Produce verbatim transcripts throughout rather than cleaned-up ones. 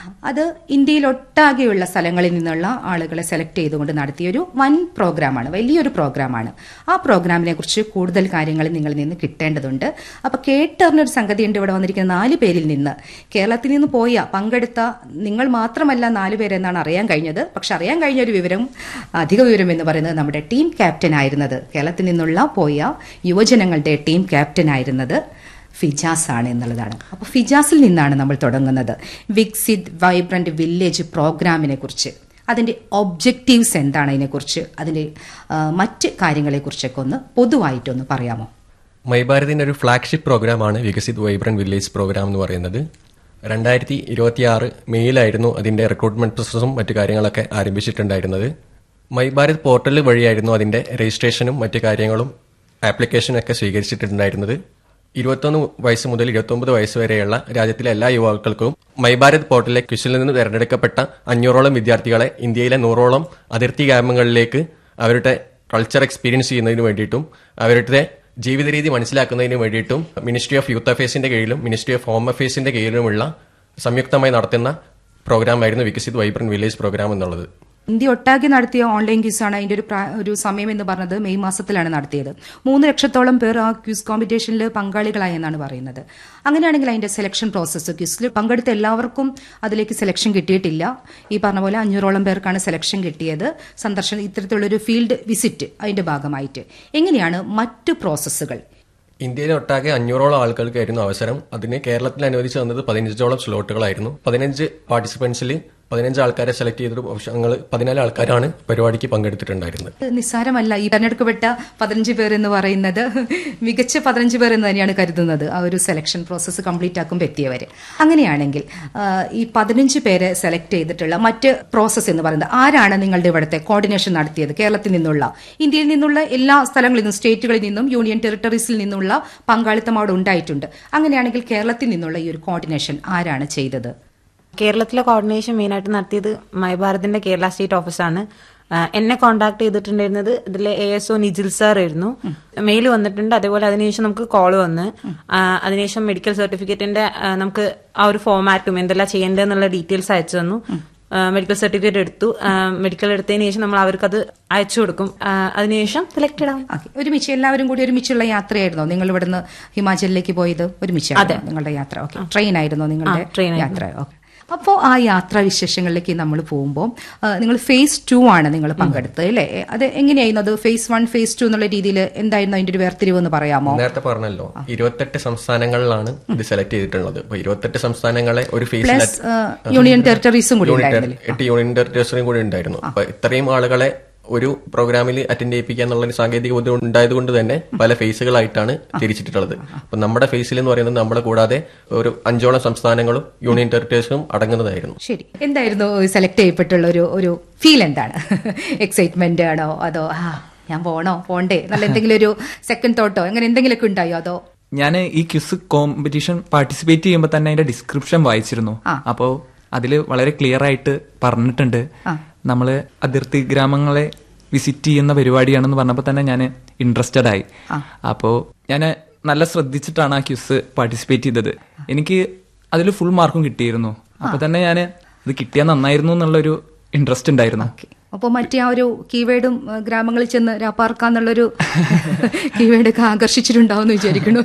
അത് ഇന്ത്യയിലൊട്ടാകെയുള്ള സ്ഥലങ്ങളിൽ നിന്നുള്ള ആളുകളെ സെലക്ട് ചെയ്തുകൊണ്ട് നടത്തിയൊരു വൻ പ്രോഗ്രാമാണ്, വലിയൊരു പ്രോഗ്രാമാണ്. ആ പ്രോഗ്രാമിനെ കുറിച്ച് കൂടുതൽ കാര്യങ്ങൾ നിങ്ങളിൽ നിന്ന് കിട്ടേണ്ടതുണ്ട്. അപ്പോൾ കേട്ടറിഞ്ഞൊരു സംഗതിയുണ്ട്. ഇവിടെ വന്നിരിക്കുന്ന നാല് പേരിൽ നിന്ന് കേരളത്തിൽ നിന്ന് പോയ പങ്കെടുത്ത നിങ്ങൾ മാത്രമല്ല നാല് പേരെന്നാണ് അറിയാൻ കഴിഞ്ഞത്. പക്ഷെ അറിയാൻ കഴിഞ്ഞ ഒരു വിവരം, അധിക വിവരം എന്ന് പറയുന്നത് നമ്മുടെ ടീം ക്യാപ്റ്റൻ ആയിരുന്നത്, കേരളത്തിൽ നിന്നുള്ള പോയ യുവജനങ്ങളുടെ ടീം ക്യാപ്റ്റൻ ആയിരുന്നത് ഫിജാസ് ആണ് എന്നുള്ളതാണ്. അപ്പോൾ ഫിജാസിൽ നിന്നാണ് നമ്മൾ തുടങ്ങുന്നത്. വികസിത് വൈബ്രന്റ് വില്ലേജ് പ്രോഗ്രാമിനെ കുറിച്ച്, അതിൻ്റെ ഒബ്ജക്റ്റീവ്സ് എന്താണ്, അതിനെക്കുറിച്ച് അതിൻ്റെ മറ്റ് കാര്യങ്ങളെക്കുറിച്ചൊക്കെ ഒന്ന് പൊതുവായിട്ടൊന്ന് പറയാമോ? മൈഭാരതിൻ്റെ ഒരു ഫ്ലാഗ്ഷിപ്പ് പ്രോഗ്രാമാണ് വികസിത് വൈബ്രന്റ് വില്ലേജ് പ്രോഗ്രാം എന്ന് പറയുന്നത്. രണ്ടായിരത്തി ഇരുപത്തിയാറ് മെയ്യിലായിരുന്നു അതിൻ്റെ റിക്രൂട്ട്മെന്റ് പ്രോസസ്സും മറ്റു കാര്യങ്ങളൊക്കെ ആരംഭിച്ചിട്ടുണ്ടായിരുന്നത്. മൈഭാരത് പോർട്ടൽ വഴിയായിരുന്നു അതിൻ്റെ രജിസ്ട്രേഷനും മറ്റു കാര്യങ്ങളും ആപ്ലിക്കേഷനും ഒക്കെ സ്വീകരിച്ചിട്ടുണ്ടായിരുന്നത്. ഇരുപത്തൊന്ന് വയസ്സ് മുതൽ ഇരുപത്തൊമ്പത് വയസ്സ് വരെയുള്ള രാജ്യത്തിലെ എല്ലാ യുവാക്കൾക്കും മൈഭാരത് പോർട്ടലിലെ ക്വിസിൽ നിന്ന് തിരഞ്ഞെടുക്കപ്പെട്ട അഞ്ഞൂറോളം വിദ്യാർത്ഥികളെ ഇന്ത്യയിലെ നൂറോളം അതിർത്തി ഗ്രാമങ്ങളിലേക്ക് അവരുടെ കൾച്ചർ എക്സ്പീരിയൻസ് ചെയ്യുന്നതിന് വേണ്ടിയിട്ടും അവരുടെ ജീവിത രീതി മനസ്സിലാക്കുന്നതിന് വേണ്ടിയിട്ടും മിനിസ്ട്രി ഓഫ് യൂത്ത് അഫയേഴ്സിന്റെ കീഴിലും മിനിസ്ട്രി ഓഫ് ഹോം അഫയേഴ്സിന്റെ കീഴിലുമുള്ള സംയുക്തമായി നടത്തുന്ന പ്രോഗ്രാമായിരുന്നു വികസിത് വൈബ്രന്റ് വില്ലേജ് പ്രോഗ്രാം എന്നുള്ളത്. ഇന്ത്യ ഒട്ടാകെ നടത്തിയ ഓൺലൈൻ ക്വിസാണ്. അതിന്റെ ഒരു ഒരു സമയം എന്ന് പറഞ്ഞത് മെയ് മാസത്തിലാണ് നടത്തിയത്. മൂന്ന് ലക്ഷത്തോളം പേർ ആ ക്വിസ് കോമ്പറ്റീഷനിൽ പങ്കാളികളായി എന്നാണ് പറയുന്നത്. അങ്ങനെയാണെങ്കിൽ അതിന്റെ സെലക്ഷൻ പ്രോസസ്സ്, ക്വിസിൽ പങ്കെടുത്ത എല്ലാവർക്കും അതിലേക്ക് സെലക്ഷൻ കിട്ടിയിട്ടില്ല. ഈ പറഞ്ഞ പോലെ അഞ്ഞൂറോളം പേർക്കാണ് സെലക്ഷൻ കിട്ടിയത്. സന്ദർശനം, ഇത്തരത്തിലുള്ളൊരു ഫീൽഡ് വിസിറ്റ് അതിന്റെ ഭാഗമായിട്ട്. എങ്ങനെയാണ് മറ്റ് പ്രോസസ്സുകൾ? ഇന്ത്യയിലൊട്ടാകെ അഞ്ഞൂറോളം ആളുകൾക്കായിരുന്നു അവസരം. അതിന് കേരളത്തിൽ അനുവദിച്ചു തന്നത് പതിനഞ്ചോളം സ്ലോട്ടുകളായിരുന്നു. പതിനഞ്ച് പാർട്ടിസിപ്പൻസിൽ പതിനഞ്ച് ആൾക്കാരെ സെലക്ട് ചെയ്തിട്ട് ഞങ്ങൾ പതിനാല് ആൾക്കാരാണ് പരിപാടിക്ക് പങ്കെടുത്തിട്ടുണ്ടായിരുന്നത്. നിസ്സാരമല്ല ഈ തെരഞ്ഞെടുക്കപ്പെട്ട പതിനഞ്ച് പേർ എന്ന് പറയുന്നത്, മികച്ച പതിനഞ്ച് പേർ എന്ന് തന്നെയാണ് കരുതുന്നത് ആ ഒരു സെലക്ഷൻ പ്രോസസ്സ് കംപ്ലീറ്റ് ആക്കുമ്പോൾ എത്തിയവർ. അങ്ങനെയാണെങ്കിൽ ഈ പതിനഞ്ച് പേരെ സെലക്ട് ചെയ്തിട്ടുള്ള മറ്റ് പ്രോസസ്സ് എന്ന് പറയുന്നത് ആരാണ് നിങ്ങളുടെ ഇവിടുത്തെ കോർഡിനേഷൻ നടത്തിയത്? കേരളത്തിൽ നിന്നുള്ള, ഇന്ത്യയിൽ നിന്നുള്ള എല്ലാ സ്ഥലങ്ങളിൽ നിന്നും, സ്റ്റേറ്റുകളിൽ നിന്നും യൂണിയൻ ടെറിട്ടറീസിൽ നിന്നുള്ള പങ്കാളിത്തം അവിടെ ഉണ്ടായിട്ടുണ്ട്. അങ്ങനെയാണെങ്കിൽ കേരളത്തിൽ നിന്നുള്ള ഈ ഒരു കോർഡിനേഷൻ ആരാണ് ചെയ്തത്? കേരളത്തിലെ കോർഡിനേഷൻ മെയിനായിട്ട് നടത്തിയത് മൈഭാരതിന്റെ കേരള സ്റ്റേറ്റ് ഓഫീസാണ്. എന്നെ കോൺടാക്ട് ചെയ്തിട്ടുണ്ടായിരുന്നത് ഇതിലെ A S O Nijil sir ആയിരുന്നു. മെയിൽ വന്നിട്ടുണ്ട്. അതേപോലെ അതിനുശേഷം നമുക്ക് കോള് വന്ന് അതിനുശേഷം മെഡിക്കൽ സർട്ടിഫിക്കറ്റിന്റെ നമുക്ക് ആ ഒരു ഫോമാറ്റും എന്തെല്ലാം ചെയ്യേണ്ടതെന്നുള്ള ഡീറ്റെയിൽസ് അയച്ചു തന്നു. മെഡിക്കൽ സർട്ടിഫിക്കറ്റ് എടുത്തു. മെഡിക്കൽ എടുത്തതിന് ശേഷം നമ്മൾ അവർക്കത് അയച്ചു കൊടുക്കും. അതിനുശേഷം സെലക്ടഡ് ആവും. ഒരുമിച്ച് എല്ലാവരും കൂടി ഒരുമിച്ചുള്ള യാത്രയായിരുന്നോ നിങ്ങൾ ഇവിടുന്ന് ഹിമാചലിലേക്ക് പോയത്? ഒരുമിച്ചാണ് നിങ്ങളുടെ യാത്ര? ഓക്കെ. ട്രെയിൻ ആയിരുന്നോ നിങ്ങളുടെ യാത്ര? ഓക്കെ. അപ്പോൾ ആ യാത്രാ വിശേഷങ്ങളിലേക്ക് നമ്മൾ പോകുമ്പോൾ നിങ്ങൾ ഫേസ് ടു ആണ് നിങ്ങൾ പങ്കെടുത്തത് അല്ലേ? അത് എങ്ങനെയായിരുന്നു? അത് ഫേസ് വൺ ഫേസ് ടു എന്നുള്ള രീതിയിൽ എന്തായിരുന്നു അതിന്റെ ഒരു വേർതിരിവ് എന്ന് പറയാമോ? നേരത്തെ പറഞ്ഞല്ലോ, ഇരുപത്തെട്ട് സംസ്ഥാനങ്ങളിലാണ് ഇത് സെലക്ട് ചെയ്തിട്ടുള്ളത്. അപ്പൊ ഇരുപത്തെട്ട് സംസ്ഥാനങ്ങളെ ഒരു ഫേസ് യൂണിയൻ ടെറിട്ടറീസും കൂടി എട്ട് യൂണിയൻ ടെറിട്ടറീസും കൂടി ഉണ്ടായിരുന്നു. അപ്പൊ ഇത്രയും ആളുകളെ ഒരു പ്രോഗ്രാമിൽ അറ്റൻഡ് ചെയ്യിപ്പിക്കുക എന്നുള്ള ഒരു സാങ്കേതിക ബുദ്ധിമുട്ട് ഉണ്ടായതുകൊണ്ട് തന്നെ പല ഫേസുകളായിട്ടാണ് തിരിച്ചിട്ടുള്ളത്. അപ്പൊ നമ്മുടെ ഫേസിൽ എന്ന് പറയുന്നത് നമ്മളെ കൂടാതെ ഒരു അഞ്ചോളം സംസ്ഥാനങ്ങളും യൂണിയൻ ടെറിട്ടറീസും അടങ്ങുന്നതായിരുന്നു. ശരി. എന്തായിരുന്നു സെലക്ട് ചെയ്യപ്പെട്ടുള്ള ഒരു ഒരു ഫീൽ? എന്താണ്? എക്സൈറ്റ്മെന്റ് ആണോ അതോ ആ ഞാൻ പോണോ പോണ്ടേ നല്ല എന്തെങ്കിലും ഒരു സെക്കൻഡ് തോട്ടോ അങ്ങനെ എന്തെങ്കിലുമൊക്കെ ഉണ്ടായോ? അതോ ഞാൻ ഈ ക്വിസ് കോമ്പറ്റീഷൻ പാർട്ടിസിപ്പേറ്റ് ചെയ്യുമ്പോൾ തന്നെ അതിന്റെ ഡിസ്ക്രിപ്ഷൻ വായിച്ചിരുന്നു. അപ്പോൾ അതിൽ വളരെ ക്ലിയർ ആയിട്ട് പറഞ്ഞിട്ടുണ്ട് നമ്മള് അതിർത്തി ഗ്രാമങ്ങളെ വിസിറ്റ് ചെയ്യുന്ന പരിപാടിയാണെന്ന് പറഞ്ഞപ്പോൾ തന്നെ ഞാൻ ഇൻട്രസ്റ്റഡ് ആയി. അപ്പോൾ ഞാൻ നല്ല ശ്രദ്ധിച്ചിട്ടാണ് ആ ക്വിസ് പാർട്ടിസിപ്പേറ്റ് ചെയ്തത്. എനിക്ക് അതിൽ ഫുൾ മാർക്കും കിട്ടിയിരുന്നു. അപ്പൊ തന്നെ ഞാൻ ഇത് കിട്ടിയാൽ നന്നായിരുന്നു എന്നുള്ളൊരു ഇൻട്രസ്റ്റ് ഉണ്ടായിരുന്നു. അപ്പോൾ മറ്റേ ആ ഒരു കീവേഡും ഗ്രാമങ്ങളിൽ ചെന്ന് രാപ്പാർക്കാന്നുള്ളൊരു കീവേഡൊക്കെ ആകർഷിച്ചിട്ടുണ്ടാവും എന്ന് വിചാരിക്കണു.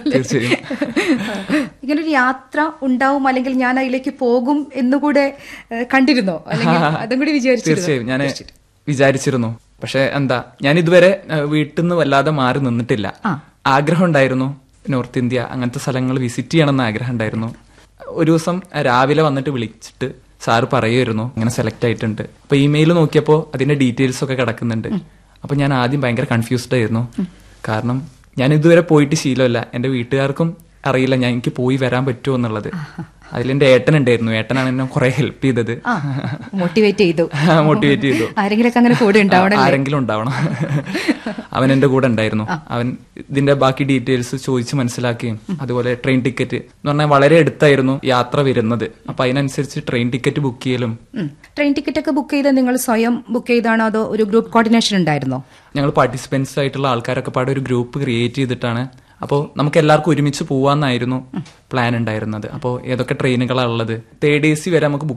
ഇങ്ങനൊരു യാത്ര ഉണ്ടാവും അല്ലെങ്കിൽ ഞാൻ അതിലേക്ക് പോകും എന്നുകൂടെ കണ്ടിരുന്നോ? അല്ലെങ്കിൽ അതും കൂടി വിചാരിച്ചു? തീർച്ചയായും ഞാൻ വിചാരിച്ചിരുന്നു. പക്ഷെ എന്താ, ഞാൻ ഇതുവരെ വീട്ടിൽ നിന്ന് വല്ലാതെ മാറി നിന്നിട്ടില്ല. ആഗ്രഹം ഉണ്ടായിരുന്നു നോർത്ത് ഇന്ത്യ അങ്ങനത്തെ സ്ഥലങ്ങൾ വിസിറ്റ് ചെയ്യണമെന്ന് ആഗ്രഹം ഉണ്ടായിരുന്നു. ഒരു ദിവസം രാവിലെ വന്നിട്ട് വിളിച്ചിട്ട് സാറ് പറയുമായിരുന്നു ഇങ്ങനെ സെലക്ട് ആയിട്ടുണ്ട്. അപ്പൊ ഇമെയിൽ നോക്കിയപ്പോ അതിന്റെ ഡീറ്റെയിൽസ് ഒക്കെ കിടക്കുന്നുണ്ട്. അപ്പൊ ഞാൻ ആദ്യം ഭയങ്കര കൺഫ്യൂസ്ഡ് ആയിരുന്നു. കാരണം ഞാൻ ഇതുവരെ പോയിട്ട് ശീലമല്ല. എന്റെ വീട്ടുകാർക്കും അറിയില്ല ഞാൻ എനിക്ക് പോയി വരാൻ പറ്റുമോ എന്നുള്ളത്. അതിലെന്റെ ഏട്ടൻ ഉണ്ടായിരുന്നു. ഏട്ടനാണ് എന്നെ കുറെ ഹെൽപ്പ് ചെയ്തത്, മോട്ടിവേറ്റ് ചെയ്തു മോട്ടിവേറ്റ് ചെയ്തു ആരെങ്കിലും അങ്ങനെ കൂടെ ഉണ്ടാവണം ആരെങ്കിലും ഉണ്ടാവണം അവൻ എന്റെ കൂടെ ഉണ്ടായിരുന്നു. അവൻ ഇതിന്റെ ബാക്കി ഡീറ്റെയിൽസ് ചോദിച്ച് മനസ്സിലാക്കുകയും അതുപോലെ ട്രെയിൻ ടിക്കറ്റ് എന്ന് പറഞ്ഞാൽ വളരെ അടുത്തായിരുന്നു യാത്ര വരുന്നത്. അപ്പൊ അതിനനുസരിച്ച് ട്രെയിൻ ടിക്കറ്റ് ബുക്ക് ചെയ്യലും. ട്രെയിൻ ടിക്കറ്റ് ഒക്കെ ബുക്ക് ചെയ്ത് നിങ്ങൾ സ്വയം ബുക്ക് ചെയ്താണോ അതോ ഒരു ഗ്രൂപ്പ് കോർഡിനേഷൻ ഉണ്ടായിരുന്നോ? ഞങ്ങൾ പാർട്ടിസിപ്പൻസ് ആയിട്ടുള്ള ആൾക്കാരൊക്കെ പാടെ ഒരു ഗ്രൂപ്പ് ക്രിയേറ്റ് ചെയ്തിട്ടാണ്. അപ്പോൾ നമുക്ക് എല്ലാവർക്കും ഒരുമിച്ച് പോവാന്നായിരുന്നു പ്ലാൻ ഉണ്ടായിരുന്നത്. അപ്പോൾ ഏതൊക്കെ ട്രെയിനുകളാണ് ഉള്ളത്, തേർഡ് എ സി വരെ നമുക്ക്